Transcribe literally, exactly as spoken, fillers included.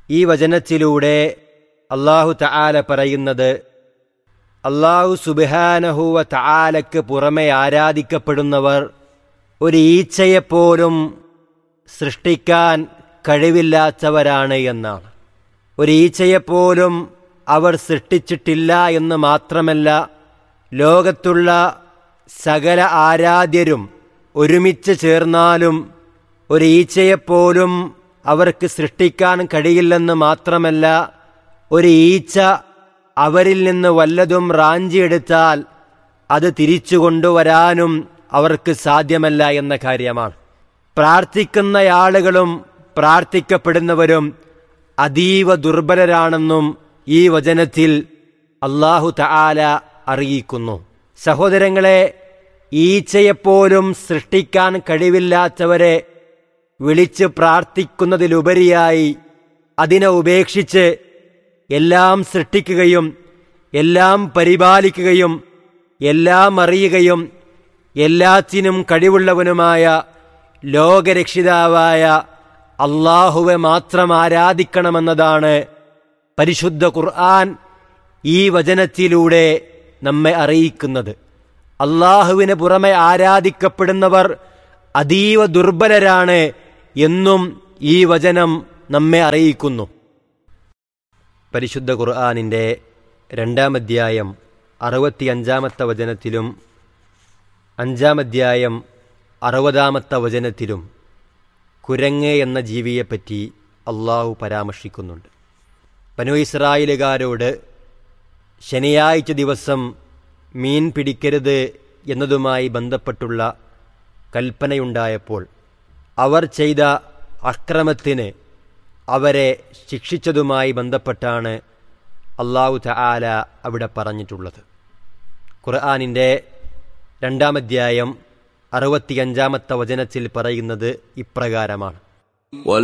ഈ വചനത്തിലൂടെ അല്ലാഹു തആല പറയുന്നത്, അല്ലാഹു സുബ്ഹാനഹു വ തആലയ്ക്ക് പുറമെ ആരാധിക്കപ്പെടുന്നവർ ഒരു ഈച്ചയെപ്പോലും സൃഷ്ടിക്കാൻ കഴിവില്ലാത്തവരാണ് എന്നാണ്. ഒരു ഈച്ചയെപ്പോലും അവർ സൃഷ്ടിച്ചിട്ടില്ല എന്ന് മാത്രമല്ല, ലോകത്തുള്ള സകല ആരാധ്യരും ഒരുമിച്ച് ചേർന്നാലും ഒരു ഈച്ചയെപ്പോലും അവർക്ക് സൃഷ്ടിക്കാൻ കഴിയില്ലെന്ന് മാത്രമല്ല, ഒരു ഈച്ച അവരിൽ നിന്ന് വല്ലതും റാഞ്ചിയെടുത്താൽ അത് തിരിച്ചു കൊണ്ടുവരാനും അവർക്ക് സാധ്യമല്ല എന്ന കാര്യമാണ്. പ്രാർത്ഥിക്കുന്നയാളുകളും പ്രാർത്ഥിക്കപ്പെടുന്നവരും അതീവ ദുർബലരാണെന്നും ഈ വചനത്തിൽ അല്ലാഹു തആല അറിയിക്കുന്നു. സഹോദരങ്ങളെ, ഈച്ചയെപ്പോലും സൃഷ്ടിക്കാൻ കഴിവില്ലാത്തവരെ വിളിച്ച് പ്രാർത്ഥിക്കുന്നതിലുപരിയായി അതിനെ ഉപേക്ഷിച്ച് എല്ലാം സൃഷ്ടിക്കുകയും എല്ലാം പരിപാലിക്കുകയും എല്ലാം അറിയുകയും എല്ലാത്തിനും കഴിവുള്ളവനുമായ ലോകരക്ഷിതാവായ അല്ലാഹുവെ മാത്രം ആരാധിക്കണമെന്നതാണ് പരിശുദ്ധ ഖുർആൻ ഈ വചനത്തിലൂടെ നമ്മെ അറിയിക്കുന്നത്. അല്ലാഹുവിന് പുറമെ ആരാധിക്കപ്പെടുന്നവർ അതീവ ദുർബലരാണ് എന്നും ഈ വചനം നമ്മെ അറിയിക്കുന്നു. പരിശുദ്ധ ഖുർആനിൻ്റെ രണ്ടാം അധ്യായം അറുപത്തിയഞ്ചാമത്തെ വചനത്തിലും അഞ്ചാം അധ്യായം അറുപതാമത്തെ വചനത്തിലും കുരങ്ങ് എന്ന ജീവിയെപ്പറ്റി അള്ളാഹു പരാമർശിക്കുന്നുണ്ട്. ബനൂ ഇസ്രായേലുകാരോട് ശനിയാഴ്ച ദിവസം മീൻ പിടിക്കരുത് എന്നതുമായി ബന്ധപ്പെട്ടുള്ള കൽപ്പനയുണ്ടായപ്പോൾ അവർ ചെയ്ത അക്രമത്തിന് അവരെ ശിക്ഷിച്ചതുമായി ബന്ധപ്പെട്ടാണ് അല്ലാഹു തആല അവിടെ പറഞ്ഞിട്ടുള്ളത്. ഖുർആനിൻ്റെ രണ്ടാം അധ്യായം അറുപത്തിയഞ്ചാമത്തെ വചനത്തിൽ പറയുന്നത് ഇപ്രകാരമാണ്: